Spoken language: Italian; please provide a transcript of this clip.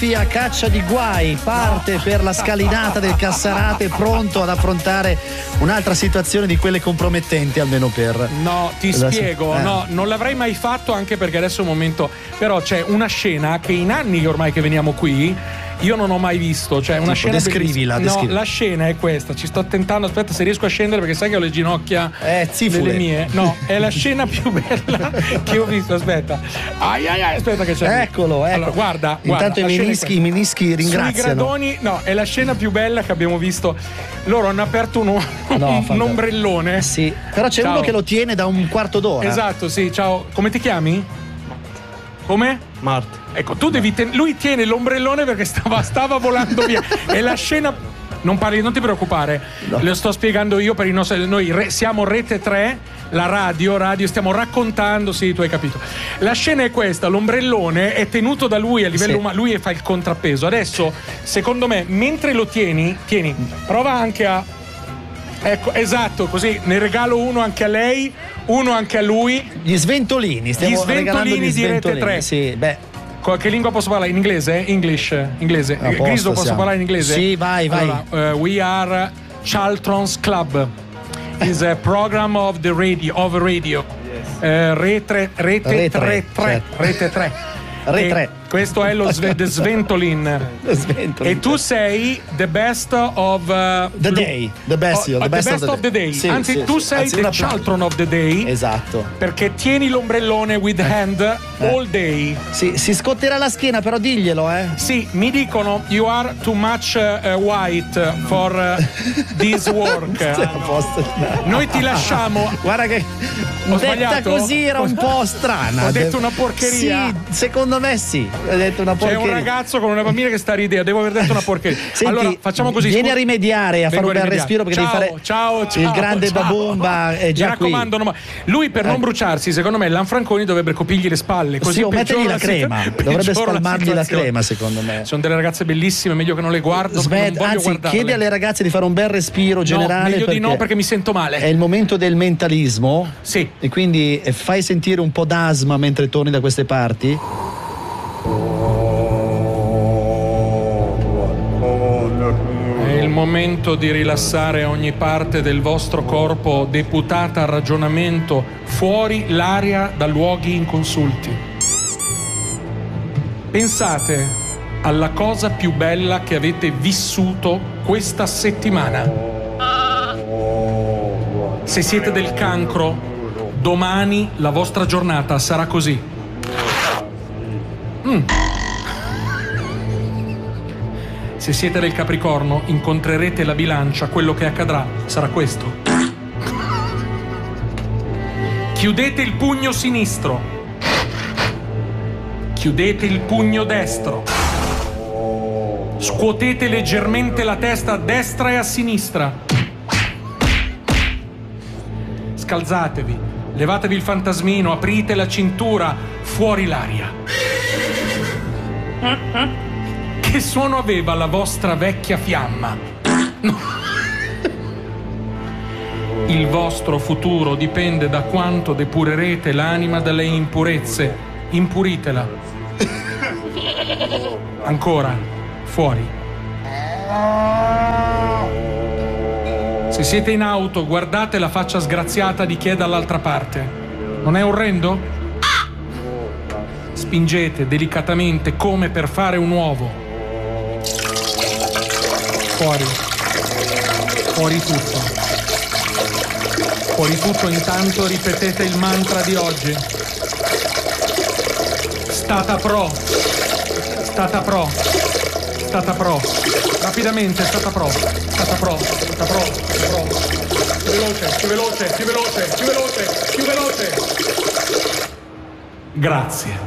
Murphy a caccia di guai, parte per la scalinata del Cassarate, pronto ad affrontare un'altra situazione di quelle compromettenti, almeno per... No, ti spiego, no, non l'avrei mai fatto, anche perché adesso è un momento, però c'è una scena che in anni ormai che veniamo qui io non ho mai visto, cioè una scena descrivila. No, la scena è questa, ci sto tentando, aspetta se riesco a scendere perché sai che ho le ginocchia delle mie. No, è la scena più bella che ho visto, aspetta. Aspetta che c'è. Eccolo. Allora, guarda. Intanto i menischi ringraziano. Sui gradoni, no, è la scena più bella che abbiamo visto. Loro hanno aperto un ombrellone. Sì, però c'è uno che lo tiene da un quarto d'ora. Esatto, sì, ciao. Come ti chiami? Come? Marti. Ecco, tu devi lui tiene l'ombrellone perché stava volando via. È la scena. Non ti preoccupare, lo sto spiegando io per i nostri. Noi siamo Rete 3, la radio, stiamo raccontando, sì, tu hai capito. La scena è questa: l'ombrellone è tenuto da lui a livello umano, lui fa il contrappeso. Adesso, secondo me, mentre lo tieni, prova anche a. Ecco, esatto, così ne regalo uno anche a lei, uno anche a lui. Gli sventolini, stiamo regalando gli sventolini di Rete 3. Sì, beh. Che lingua posso parlare? In inglese? Inglese. Griso, posso parlare in inglese? Sì, vai. Allora, we are Charlton's Club. Is a program of the radio. Rete 3. Questo è lo Sventolin. E tu sei the best of the day. The best of the day. Sì, anzi, tu sei the Charlton of the day. Esatto. Perché tieni l'ombrellone with hand all day. Sì, si scotterà la schiena, però diglielo, Sì, mi dicono you are too much white for this work. Noi ti lasciamo. Guarda che ho detta sbagliato? così era un po' strana. Ho detto una porcheria. Sì, secondo me sì. Ho detto una porcheria. C'è un ragazzo con una bambina che sta ridendo. Devo aver detto una porcheria. Senti, allora facciamo così. Vieni a rimediare, a fare un bel respiro perché devi fare ciao. Il grande Babomba è già mi raccomando, qui. Lui per non bruciarsi, secondo me Lanfranconi dovrebbe coprirgli le spalle. Così o mettergli la crema. Dovrebbe spalmargli la crema, secondo me. Sono delle ragazze bellissime, meglio che non le guardo. Anzi, chiedi alle ragazze di fare un bel respiro generale. Meglio di no, perché mi sento male. È il momento del mentalismo. Sì. E quindi fai sentire un po' d'asma mentre torni da queste parti. È il momento di rilassare ogni parte del vostro corpo deputata al ragionamento, fuori l'aria da luoghi inconsulti. Pensate alla cosa più bella che avete vissuto questa settimana. Se siete del Cancro, domani la vostra giornata sarà così. Se siete del Capricorno, incontrerete la bilancia, quello che accadrà sarà questo. Chiudete il pugno sinistro. Chiudete il pugno destro. Scuotete leggermente la testa a destra e a sinistra. Scalzatevi, levatevi il fantasmino, aprite la cintura, fuori l'aria. Che suono aveva la vostra vecchia fiamma? Il vostro futuro dipende da quanto depurerete l'anima dalle impurezze. Impuritela. Ancora, fuori. Se siete in auto, guardate la faccia sgraziata di chi è dall'altra parte. Non è orrendo? Spingete delicatamente come per fare un uovo. Fuori tutto. Fuori tutto, intanto ripetete il mantra di oggi. Stata pro. Rapidamente, stata pro. Più veloce. Grazie.